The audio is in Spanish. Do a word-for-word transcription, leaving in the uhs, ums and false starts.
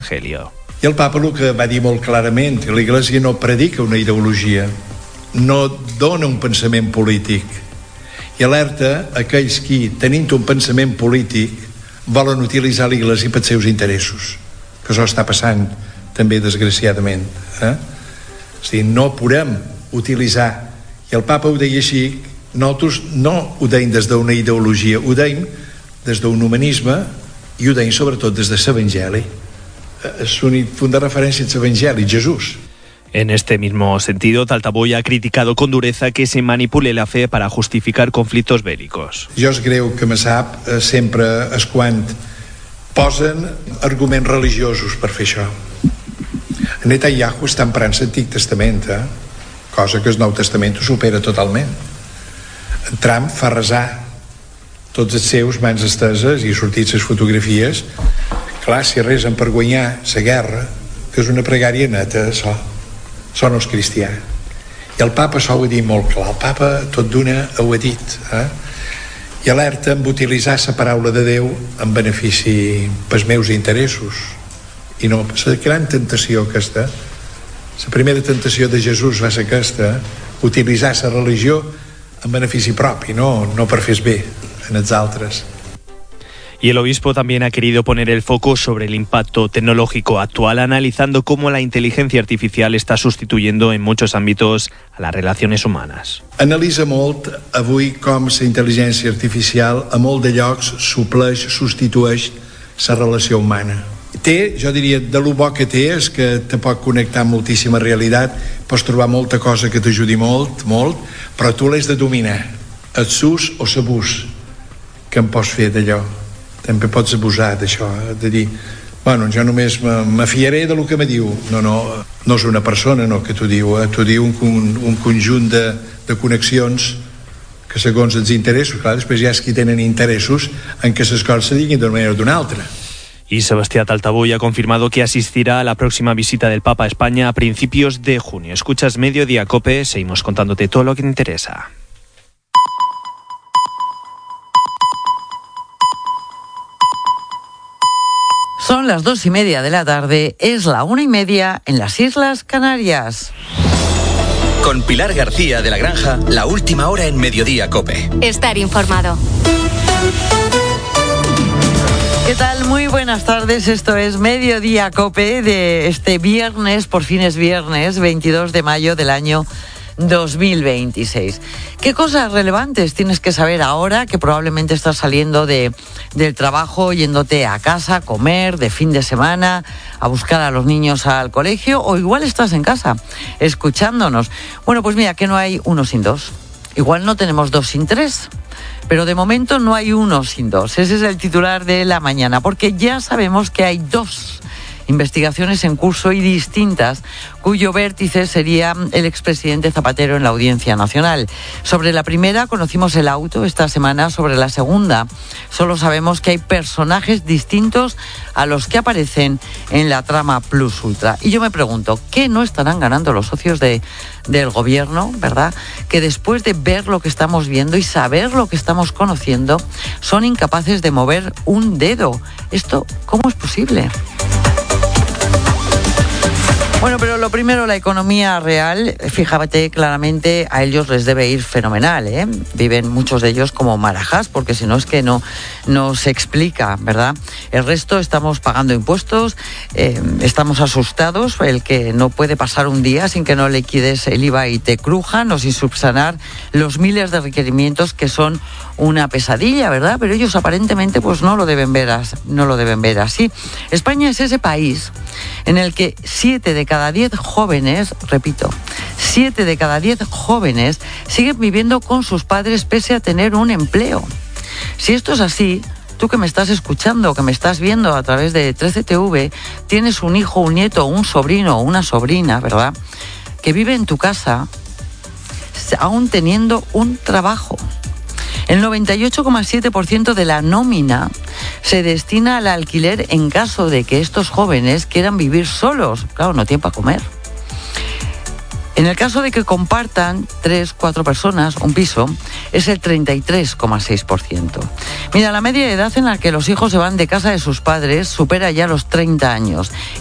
Evangelio. I el papa el que va dir molt clarament, la Iglesia no predica una ideologia, no dona un pensament polític, i alerta aquells qui, tenint un pensament polític, volen utilitzar la Iglesia pels seus interessos, que això està passant també desgraciadament. Eh? És a dir, no podem utilitzar, i el papa ho deia així, nosaltres no ho deim des d'una ideologia, ho deim des d'un humanisme i ho deim sobretot des de l'Evangeli. És un punt de referència al Evangeli, Jesús. En este mismo sentido, Taltaboy ha criticado con dureza que se manipule la fe para justificar conflictos bélicos. Jo es greu que me sap eh, sempre és quan posen arguments religiosos per fer això. Netanyahu està emprant l'Antic Testament, eh? Cosa que el Nou Testament ho supera totalment. Trump fa resar tots els seus mans esteses i sortits les fotografies. Clar, si resen per guanyar la guerra, que és una pregària neta, això, això no és cristià. I el papa això ho ha dit molt clar, el papa tot d'una ho ha dit, eh? I alerta amb utilitzar la paraula de Déu en benefici pels meus interessos. I no, la gran tentació aquesta, la primera tentació de Jesús va ser aquesta, utilitzar la religió en benefici propi, no, no per fer bé en els altres. Y el obispo también ha querido poner el foco sobre el impacto tecnológico actual, analizando cómo la inteligencia artificial está sustituyendo en muchos ámbitos a las relaciones humanas. Analitza molt avui com la intel·ligència artificial a molt de llocs supleix, substitueix la relació humana. Té, jo diria, de lo bo que té és que te pot connectar amb moltíssima realitat, pots trobar molta cosa que t'ajudi molt, molt, però tu l'has de dominar, el sus o l'abús que en pots fer d'allò. També pots abusar d'això, de dir, bueno, jo només me fiaré de lo que me diu. No, no, no és una persona, no, que t'ho diu, eh? T'ho diu un, un conjunt de, de connexions que segons els interessos, clar, després hi ha qui tenen interessos en que les coses se diguin d'una manera o d'una altra. Y Sebastián Taltaboy ha confirmado que asistirá a la próxima visita del Papa a España a principios de junio. Escuchas Mediodía Cope, seguimos contándote todo lo que te interesa. Son las dos y media de la tarde, es la una y media en las Islas Canarias. Con Pilar García de la Granja, la última hora en Mediodía Cope. Estar informado. ¿Qué tal? Muy buenas tardes, esto es Mediodía Cope de este viernes, por fin es viernes, veintidós de mayo del año dos mil veintiséis. ¿Qué cosas relevantes tienes que saber ahora que probablemente estás saliendo de, del trabajo, yéndote a casa a comer, de fin de semana, a buscar a los niños al colegio, o igual estás en casa escuchándonos? Bueno, pues mira, que no hay uno sin dos. Igual no tenemos dos sin tres, pero de momento no hay uno sin dos. Ese es el titular de la mañana, porque ya sabemos que hay dos investigaciones en curso y distintas, cuyo vértice sería el expresidente Zapatero en la Audiencia Nacional. Sobre la primera conocimos el auto esta semana, sobre la segunda solo sabemos que hay personajes distintos a los que aparecen en la trama Plus Ultra. Y yo me pregunto, ¿qué no estarán ganando los socios de, del gobierno, verdad? Que después de ver lo que estamos viendo y saber lo que estamos conociendo, son incapaces de mover un dedo. ¿Esto cómo es posible? Bueno, pero lo primero, la economía real, fíjate claramente, a ellos les debe ir fenomenal, ¿eh? Viven muchos de ellos como marajás, porque si no es que no, no se explica, ¿verdad? El resto estamos pagando impuestos, eh, estamos asustados, el que no puede pasar un día sin que no liquides el I V A y te crujan, o sin subsanar los miles de requerimientos que son una pesadilla, ¿verdad? Pero ellos aparentemente pues no lo deben ver, as, no lo deben ver así. España es ese país en el que siete de cada diez jóvenes, repito, siete de cada diez jóvenes siguen viviendo con sus padres pese a tener un empleo. Si esto es así, tú que me estás escuchando, que me estás viendo a través de trece T V, tienes un hijo, un nieto, un sobrino o una sobrina, ¿verdad?, que vive en tu casa aún teniendo un trabajo. El noventa y ocho coma siete por ciento de la nómina se destina al alquiler en caso de que estos jóvenes quieran vivir solos. Claro, no tienen para comer. En el caso de que compartan tres, cuatro personas un piso, es el treinta y tres coma seis por ciento. Mira, la media de edad en la que los hijos se van de casa de sus padres supera ya los treinta años.